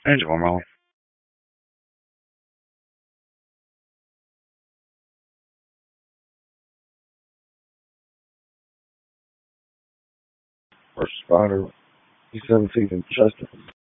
Angela Melly. First spider. He's 7 feet in Chester.